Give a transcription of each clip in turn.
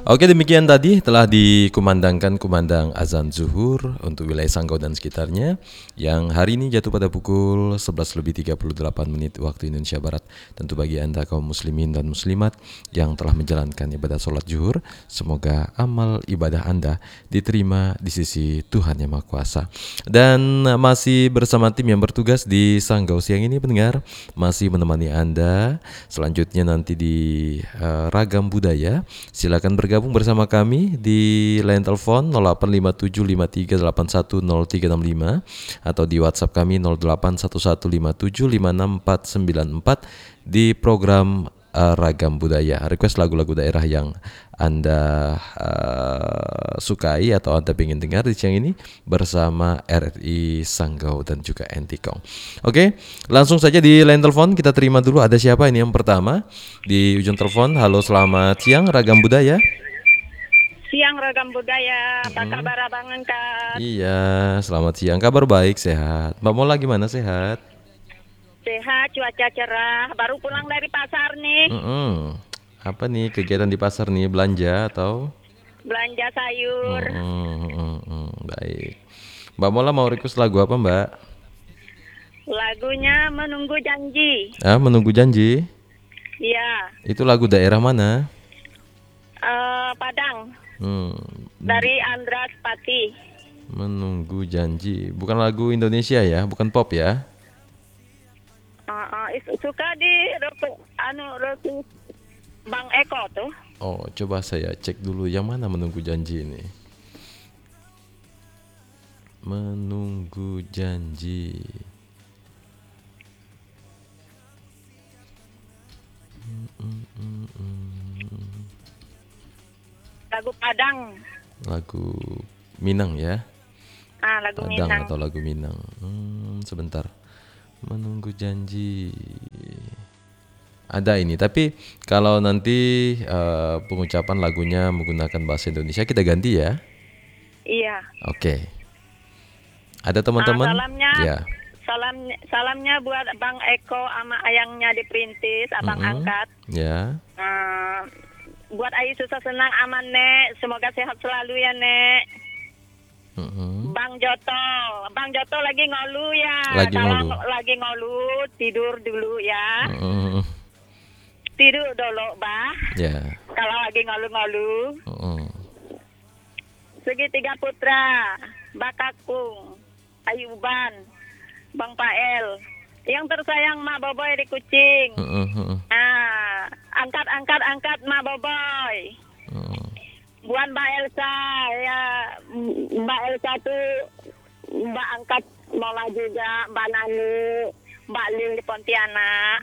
Oke, demikian tadi telah dikumandangkan kumandang azan zuhur untuk wilayah Sanggau dan sekitarnya yang hari ini jatuh pada pukul 11:38 waktu Indonesia Barat. Tentu bagi Anda kaum muslimin dan muslimat yang telah menjalankan ibadah sholat zuhur, semoga amal ibadah Anda diterima di sisi Tuhan Yang Maha Kuasa. Dan masih bersama tim yang bertugas di Sanggau siang ini pendengar, masih menemani Anda. Selanjutnya nanti di Ragam Budaya, silakan bergabung bersama kami di line telepon 085753810365 atau di WhatsApp kami 081157564494 di program Ragam Budaya. Request lagu-lagu daerah yang Anda sukai atau Anda ingin dengar di siang ini bersama RRI Sanggau dan juga Entikong. Oke, langsung saja di line telepon kita terima dulu, ada siapa ini yang pertama di ujung telepon. Halo, selamat siang Ragam Budaya. Siang Ragam Budaya, apa kabar Abang Angkat? Iya, selamat siang. Kabar baik, sehat. Mbak Mola gimana, sehat? Sehat, cuaca cerah, baru pulang dari pasar nih. Apa nih kegiatan di pasar nih, belanja atau? Belanja sayur. Baik. Mbak Mola mau request lagu apa, Mbak? Lagunya Menunggu Janji. Menunggu Janji? Iya. Itu lagu daerah mana? Padang. Dari Andras Pati. Menunggu Janji. Bukan lagu Indonesia ya, bukan pop ya? Suka di Bang Eko tuh. Oh, coba saya cek dulu yang mana Menunggu Janji ini. Menunggu Janji. Lagu Padang. Lagu Minang ya? Lagu Padang Minang. atau lagu Minang. Sebentar. Menunggu Janji. Ada ini, tapi kalau nanti pengucapan lagunya menggunakan bahasa Indonesia kita ganti ya. Iya. Oke. Ada teman-teman? Salamnya. Ya. Salamnya buat Bang Eko sama ayangnya di Perintis, Abang Angkat. Ya. Buat Ayu susah senang aman Nek, semoga sehat selalu ya Nek. Bang Joto lagi ngolu ya. Kalau lagi ngolu tidur dulu ya. Tidur dulu bah. Ya. Kalau lagi ngolu-ngolu. Segitiga Putra, Bakakung, Ayuban, Bang Pael, yang tersayang Mak Boboy di Kucing. Angkat Mak Boboy. Buat Mbak Elsa ya, Mbak Elsa tuh Mbak angkat Mola juga, Mbak Nani, Mbak Ling di Pontianak.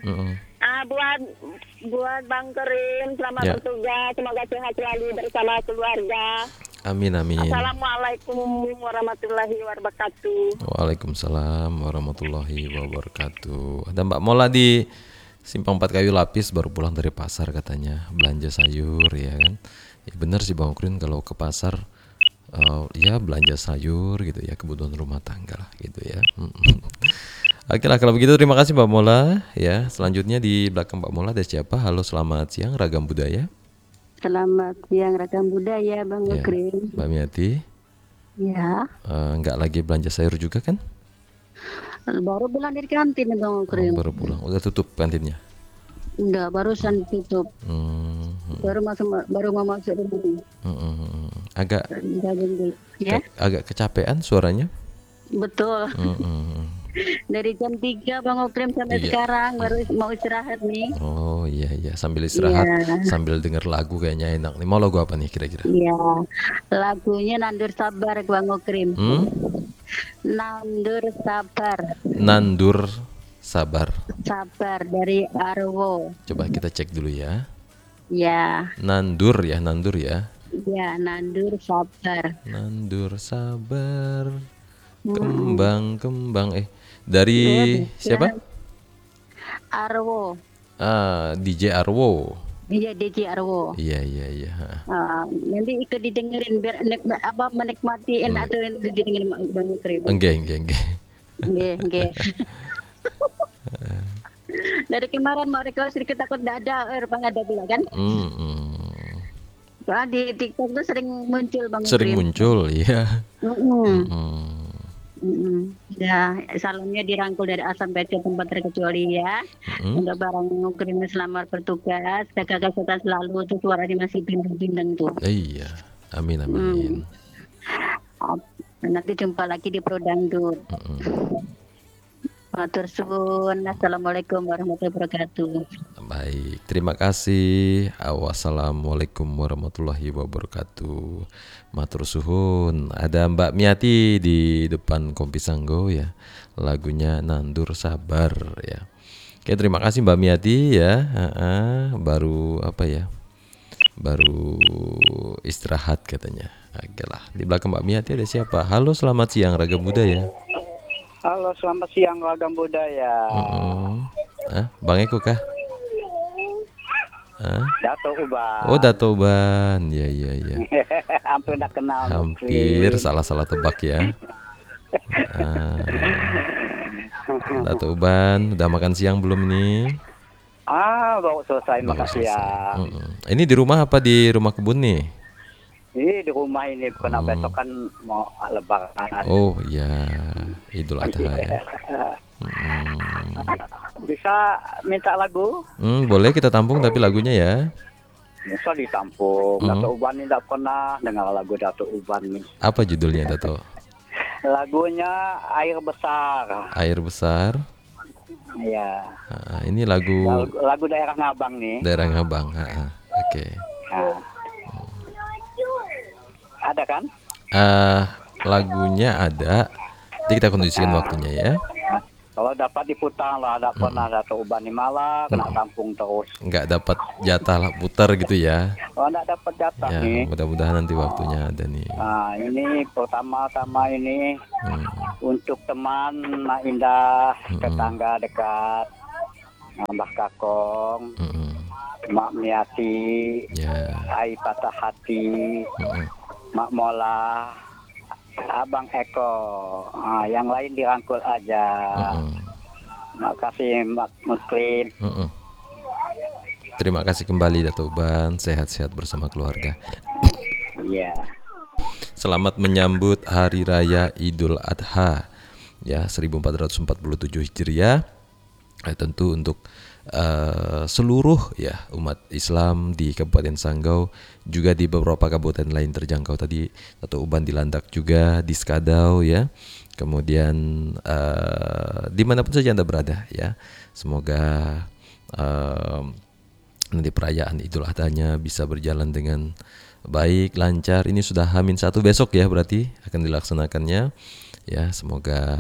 Buat Bang Kerim selamat bertugas, semoga sehat selalu bersama keluarga. Amin. Assalamualaikum warahmatullahi wabarakatuh. Waalaikumsalam warahmatullahi wabarakatuh. Ada Mbak Mola di Simpang 4 Kayu Lapis baru pulang dari pasar katanya, belanja sayur ya kan. Ya benar sih Bang Ukrin, kalau ke pasar ya belanja sayur gitu ya, kebutuhan rumah tangga lah gitu ya. Oke lah kalau begitu, terima kasih Mbak Mola ya. Selanjutnya di belakang Mbak Mola ada siapa? Halo, selamat siang Ragam Budaya. Selamat siang Ragam Budaya Bang Ukrin. Mbak Miati. Ya. Enggak lagi belanja sayur juga kan? Baru pulang dari kantin Bang Ukrin. Baru pulang, udah tutup kantinnya? Enggak, barusan tutup. Baru mau masuk rumah. Agak kecapean suaranya? Betul. Dari jam 3 Bang Ukrim sampai sekarang baru mau istirahat nih. Oh iya, sambil istirahat sambil denger lagu kayaknya enak nih. Mau lagu apa nih kira-kira? Iya, lagunya Nandur Sabar Bang Ukrim. Nandur Sabar dari Arwo. Coba kita cek dulu ya. Ya. Nandur ya. Ya, Nandur Sabar. Kembang. Dari siapa? Arwo. DJ Arwo. Iya, DJ Arwo. Iya. Nanti ikut didengerin biar menikmati enak tuh didengerin Bang Ukrim. Enggak. Dari kemarin mau request sedikit takut tidak ada, Bang ada pula kan? Wah, di TikTok tuh sering muncul Bang Sering Ukrim. muncul, ya. Mm-mm. Mm, Mm-mm. Ya, salamnya dirangkul dari A sampai Z tempat terkecuali ya. mm, Untuk barang Ukrim selamat bertugas, jaga kesehatan selalu, tuh suaranya masih bindeng-bindeng tuh. iya, amin amin. Hmm. Nanti jumpa lagi di Pro Dangdut. Matur suwun. Assalamualaikum warahmatullahi wabarakatuh. Baik, terima kasih. Wassalamualaikum warahmatullahi wabarakatuh. Matur suhun. Ada Mbak Miati di depan Kompi Sanggo ya. Lagunya Nandur Sabar ya. Oke, terima kasih Mbak Miati ya. Baru apa ya? Baru istirahat katanya. Oke lah. Di belakang Mbak Miati ada siapa? Halo, selamat siang Raga Muda ya. Halo, selamat siang Lagam Budaya. Bang Eko kah? Dato Uban. Oh, Dato Ban. Ya, ya, ya. Hampir udah kenal. Hampir salah-salah tebak ya. Dato Uban, udah makan siang belum nih? Baru selesai Baru makan selesai. siang. Ini di rumah apa di rumah kebun nih? Ini di rumah ini, karena besok kan mau lebaran. Oh iya, Idul Adha ya. Bisa minta lagu? Boleh kita tampung tapi lagunya ya. Bisa ditampung. Dato Uban ini tidak pernah dengar lagu Dato Uban nih. Apa judulnya Dato? Lagunya Air Besar. Air Besar. Iya. Ini lagu Lagu daerah Ngabang nih. daerah Ngabang. Oke. Nah. Ada kan? Lagunya ada. Nanti kita kondisikan waktunya ya. Kalau dapat diputar lah, ada pernah Dato Uban di malah kena tampung terus. Nggak dapat jatah lah putar gitu ya. Kalau nggak dapat jatah Ya, nih. mudah-mudahan nanti waktunya ada nih. Nah, ini pertama-tama ini untuk teman Mak Indah, tetangga dekat, Mbah Kakong, Mak Miati, Ya. Ai Patah Hati, Mak Mola, Abang Eko. Yang lain dirangkul aja. Makasih Mak Muslim. Terima kasih kembali Dato Ban, sehat-sehat bersama keluarga. Iya. Selamat menyambut Hari Raya Idul Adha ya 1447 Hijriah. Tentu untuk seluruh ya umat Islam di Kabupaten Sanggau, juga di beberapa kabupaten lain terjangkau tadi. Dato Uban di Landak juga, di Skadau ya. Kemudian dimanapun saja Anda berada ya. Semoga nanti perayaan Idul Adha-nya bisa berjalan dengan baik, lancar. Ini sudah H-1 besok ya, berarti akan dilaksanakannya ya. Semoga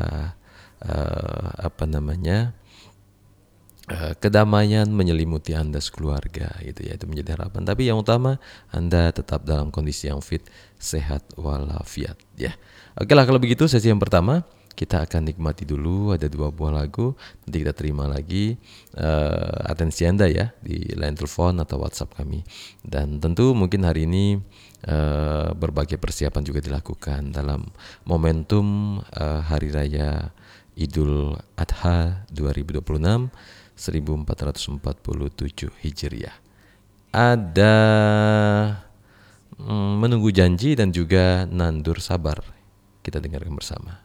kedamaian menyelimuti Anda sekeluarga gitu ya, itu menjadi harapan. Tapi yang utama Anda tetap dalam kondisi yang fit, sehat walafiat ya. Oke lah, kalau begitu sesi yang pertama kita akan nikmati dulu, ada 2 buah lagu. Nanti kita terima lagi atensi Anda ya di line telepon atau WhatsApp kami. Dan tentu mungkin hari ini berbagai persiapan juga dilakukan dalam momentum Hari Raya Idul Adha 2026 1447 Hijriah. Ada menunggu janji dan juga nandur sabar. Kita dengarkan bersama.